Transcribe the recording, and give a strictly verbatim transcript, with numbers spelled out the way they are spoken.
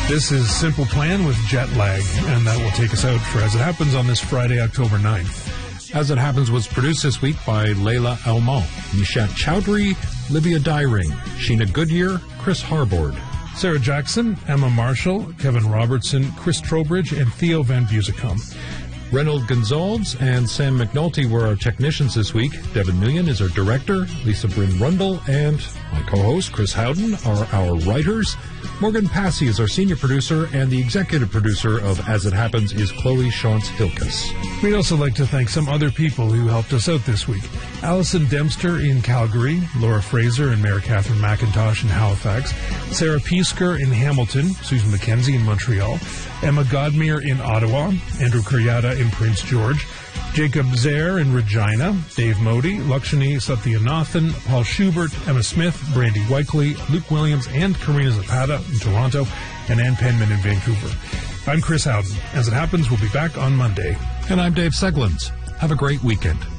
This is Simple Plan with Jet Lag, and that will take us out for As It Happens on this Friday, October ninth. As It Happens was produced this week by Layla Almond, Nishat Chowdhury, Livia Dyring, Sheena Goodyear, Chris Harbord, Sarah Jackson, Emma Marshall, Kevin Robertson, Chris Trowbridge, and Theo Van Busicum. Reynold Gonzalez and Sam McNulty were our technicians this week. Devin Nguyen is our director. Lisa Bryn Rundle and my co-host, Chris Howden, are our writers. Morgan Passy is our senior producer, and the executive producer of As It Happens is Chloe Shantz-Hilkes. We'd also like to thank some other people who helped us out this week. Allison Dempster in Calgary, Laura Fraser and Mayor Catherine McIntosh in Halifax, Sarah Piesker in Hamilton, Susan McKenzie in Montreal, Emma Godmere in Ottawa, Andrew Kuryata in Prince George, Jacob Zaire in Regina, Dave Modi, Lakshmi Satyanathan, Paul Schubert, Emma Smith, Brandy Weikley, Luke Williams, and Karina Zapata in Toronto, and Ann Penman in Vancouver. I'm Chris Howden. As It Happens, we'll be back on Monday. And I'm Dave Seglins. Have a great weekend.